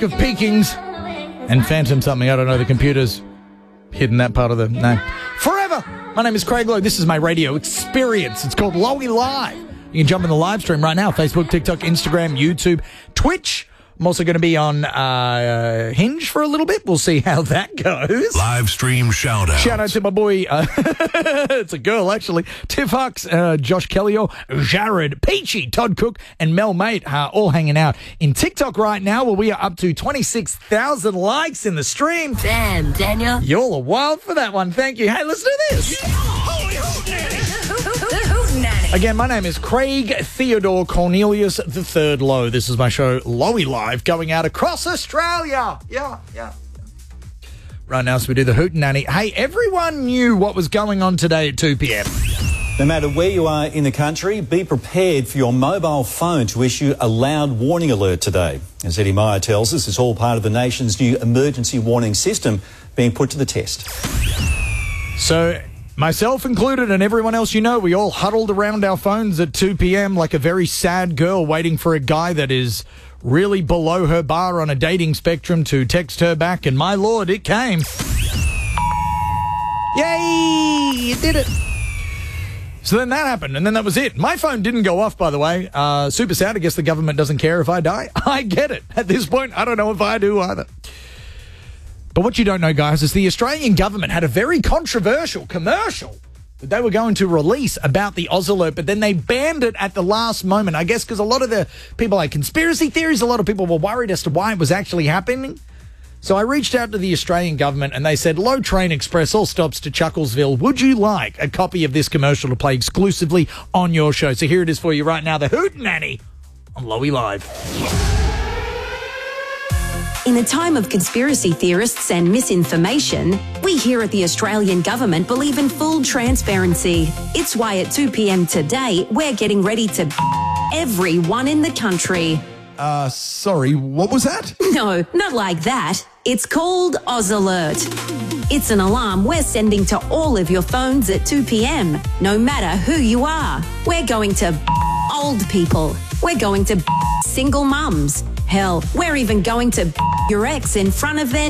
of Peakings and Phantom something. I don't know. The computer's hidden that part of the name. Forever. My name is Craig Lowe. This is my radio experience. It's called Lowy Live. You can jump in the live stream right now. Facebook, TikTok, Instagram, YouTube, Twitch. I'm also going to be on Hinge for a little bit. We'll see how that goes. Live stream shout out. Shout out to my boy, it's a girl actually, Tiff Hux, Josh Kellyo, Jared, Peachy, Todd Cook, and Mel Mate all hanging out in TikTok right now, where we are up to 26,000 likes in the stream. Damn, Daniel. Y'all are wild for that one. Thank you. Hey, let's do this. Again, my name is Craig Theodore Cornelius III Lowe. This is my show, Lowy Live, going out across Australia. Yeah. Right now, so we do the Hootenanny. Hey, everyone knew what was going on today at 2 p.m. No matter where you are in the country, be prepared for your mobile phone to issue a loud warning alert today. As Eddie Meyer tells us, it's all part of the nation's new emergency warning system being put to the test. So, myself included and everyone else you know, we all huddled around our phones at 2 p.m. like a very sad girl waiting for a guy that is really below her bar on a dating spectrum to text her back, and my lord, it came. Yay! You did it. So then that happened, and then that was it. My phone didn't go off, by the way. Super sad. I guess the government doesn't care if I die. I get it. At this point, I don't know if I do either. But what you don't know, guys, is the Australian government had a very controversial commercial that they were going to release about the Oz Alert, but then they banned it at the last moment, I guess because a lot of the people like conspiracy theories, a lot of people were worried as to why it was actually happening. So I reached out to the Australian government and they said, Low Train Express, all stops to Chucklesville. Would you like a copy of this commercial to play exclusively on your show? So here it is for you right now, the Hootenanny on Lowy Live. In a time of conspiracy theorists and misinformation, we here at the Australian government believe in full transparency. It's why at 2 p.m. today, we're getting ready to everyone in the country. Sorry, what was that? No, not like that. It's called Oz Alert. It's an alarm we're sending to all of your phones at 2 p.m. No matter who you are. We're going to old people. We're going to single mums. Hell, we're even going to your ex in front of their